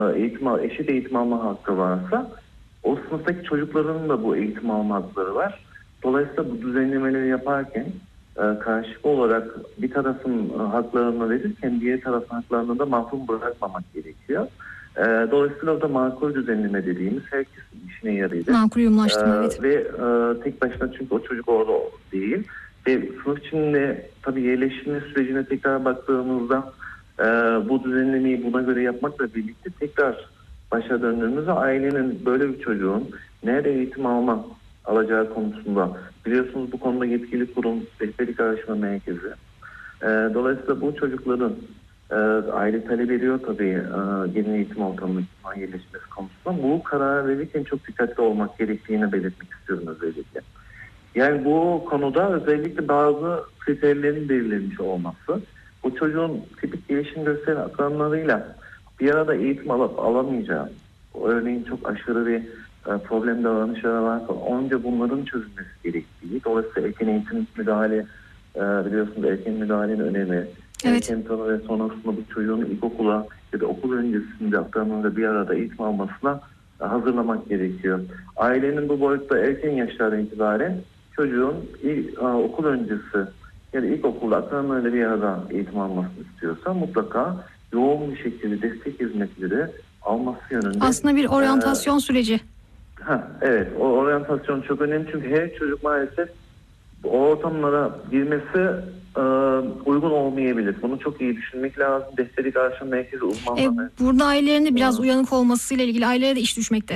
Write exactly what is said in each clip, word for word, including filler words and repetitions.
eğitim, eşit eğitim alma hakkı varsa o sınıftaki çocukların da bu eğitim alma hakları var. Dolayısıyla bu düzenlemeleri yaparken e, karşılıklı olarak bir tarafın e, haklarını verirken diğer tarafın haklarını da mahrum bırakmamak gerekiyor. E, dolayısıyla orada makul düzenleme dediğimiz herkesin işine yarayacak. Makul uyumlaştırma, e, evet. Ve e, tek başına, çünkü o çocuk orada değil. Ve sınıf içinde tabii yerleşme sürecine tekrar baktığımızda e, bu düzenlemeyi buna göre yapmakla birlikte tekrar başa döndüğümüzde ailenin böyle bir çocuğun nerede eğitim alma alacağı konusunda, biliyorsunuz bu konuda yetkili kurum rehberlik araştırma merkezi. E, dolayısıyla bu çocukların e, aile talep ediyor tabii e, yeni eğitim ortamına yerleşmesi konusunda. Bu karar verirken çok dikkatli olmak gerektiğini belirtmek istiyorum özellikle. Yani bu konuda özellikle bazı kriterlerin belirlenmiş olması, bu çocuğun tipik gelişim gösteren akranlarıyla bir arada eğitim alıp alamayacağı, örneğin çok aşırı bir e, problem davranışları varsa önce bunların çözülmesi gerektiği, dolayısıyla erken eğitim müdahale, e, biliyorsunuz erken müdahalenin önemi, evet. erken tanı ve sonrasında bu çocuğun ilkokula ya da okul öncesinde akranlarıyla bir arada eğitim almasına e, hazırlamak gerekiyor. Ailenin bu boyutta erken yaşlardan itibaren çocuğun ilk, a, okul öncesi ya da ilkokulda akranlarıyla bir arada eğitim almasını istiyorsa mutlaka yoğun bir şekilde destek hizmetleri alması yönünde. Aslında bir oryantasyon e, süreci. Ha, evet, o oryantasyon çok önemli çünkü her çocuk maalesef o ortamlara girmesi e, uygun olmayabilir. Bunu çok iyi düşünmek lazım. Destek araştırma merkezi uzmanları. E, burada ailelerin de biraz uyanık olmasıyla ilgili ailelere de iş düşmekte.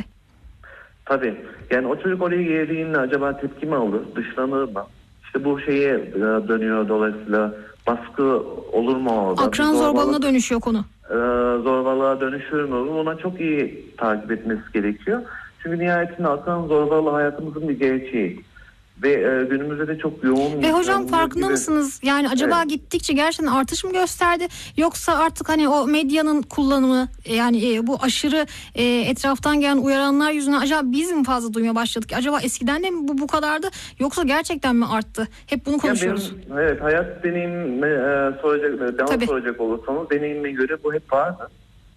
Tabii. Yani o çocuk oraya geldiğinde acaba tepki mi alır, dışlanır mı? İşte bu şeye e, dönüyor, dolayısıyla baskı olur mu orada? Akran zorbalığına dönüşüyor konu. E, zorbalığa dönüşür mü? Ona çok iyi takip etmesi gerekiyor. Çünkü nihayetinde akran zorbalığı hayatımızın bir gerçeği. Ve e, günümüzde de çok yoğun. Ve hocam farkında gibi. mısınız? Yani acaba evet. gittikçe gerçekten artış mı gösterdi? Yoksa artık hani o medyanın kullanımı, yani e, bu aşırı e, etraftan gelen uyaranlar yüzünden acaba biz mi fazla duymaya başladık? Acaba eskiden de mi bu bu kadardı? Yoksa gerçekten mi arttı? Hep bunu konuşuyoruz. Benim, evet, hayat deneyimime e, soracak, devam Tabii. soracak olursanız deneyimime göre bu hep vardı.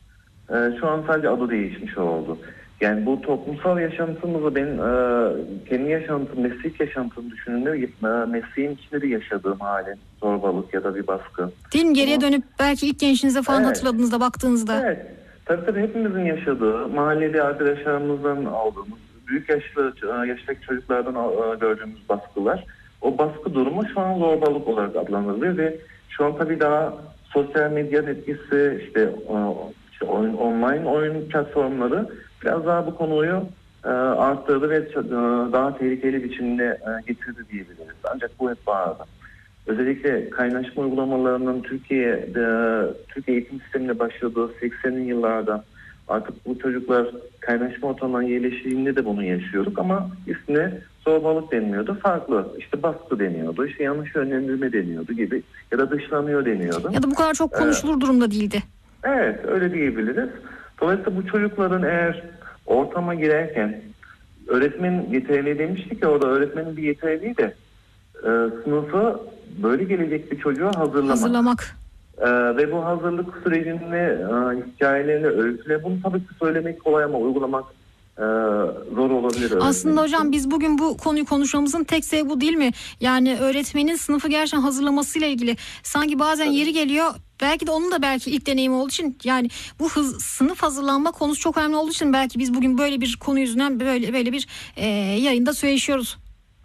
E, şu an sadece adı değişmiş oldu. Yani bu toplumsal yaşantımızı ben e, kendi yaşantım, meslek yaşantımı düşündüğümde mesleğin içinde de yaşadığım halin zorbalık ya da bir baskı. Değil mi? Geriye dönüp belki ilk gençliğinize falan evet. hatırladığınızda, baktığınızda. Evet. Tabii tabii hepimizin yaşadığı, mahallede arkadaşlarımızdan aldığımız, büyük yaşlı yaştaki çocuklardan gördüğümüz baskılar. O baskı durumu şu an zorbalık olarak adlandırılıyor ve şu an tabii daha sosyal medya etkisi, işte, işte oyun, online oyun platformları biraz daha bu konuyu e, arttırdı ve e, daha tehlikeli biçimde e, getirdi diyebiliriz. Ancak bu hep vardı. Özellikle kaynaşma uygulamalarının Türkiye'de, Türkiye eğitim sistemine başladığı seksenli yıllarda artık bu çocuklar kaynaşma ortamına yerleştiğinde de bunu yaşıyorduk ama üstüne zorbalık denmiyordu. Farklı. İşte baskı deniyordu. İşte yanlış yönlendirme deniyordu gibi. Ya da dışlanıyor deniyordu. Ya da bu kadar çok konuşulur ee, durumda değildi. Evet, öyle diyebiliriz. Dolayısıyla bu çocukların eğer ortama girerken öğretmen yeterli demiştik ya, orada öğretmenin bir yeterliği de e, sınıfı böyle gelecek bir çocuğa hazırlamak. Hazırlamak. E, ve bu hazırlık sürecini, e, hikayelerini, öyküle, bunu tabii ki söylemek kolay ama uygulamak e, zor olabilir. Aslında hocam için. Biz bugün bu konuyu konuşmamızın tek sebebi bu değil mi? Yani öğretmenin sınıfı gerçekten hazırlamasıyla ilgili. Sanki bazen tabii. yeri geliyor. Belki de onun da belki ilk deneyimi olduğu için, yani bu hız, sınıf hazırlanma konusu çok önemli olduğu için belki biz bugün böyle bir konu yüzünden böyle böyle bir e, yayında söyleşiyoruz.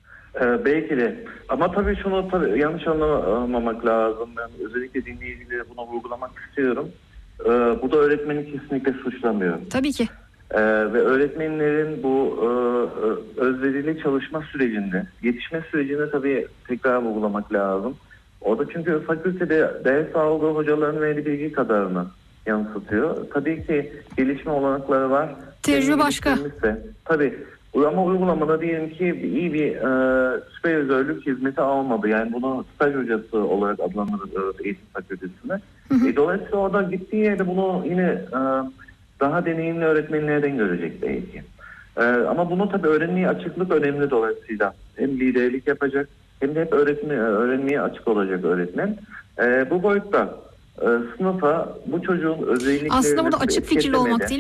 Ee, belki de. Ama tabii şunu tabii yanlış anlamamak lazım. Ben özellikle dinleyicilere bunu vurgulamak istiyorum. Ee, bu da öğretmeni kesinlikle suçlamıyor. Tabii ki. Ee, ve öğretmenlerin bu e, özverili çalışma sürecinde, yetişme sürecinde tabii tekrar vurgulamak lazım. Orada çünkü fakültede ders aldığı hocaların verdiği bilgi kadarını yansıtıyor. Tabii ki gelişme olanakları var. Tecrübe başka. Tabii. Ama uygulamada diyelim ki iyi bir e, süpervizörlük hizmeti almadı. Yani bunu staj hocası olarak adlandırılır eğitim fakültesinde. Hı hı. E, dolayısıyla orada gittiği yerde bunu yine e, daha deneyimli öğretmenlerden görecek belki. E, ama bunu tabii öğrenmeye açıklık önemli dolayısıyla. Hem liderlik yapacak hem de hep öğretmeye, öğrenmeye açık olacak öğretmen. E, bu boyutta e, sınıfa bu çocuğun özelliklerini aslında burada açık fikirli olmak değil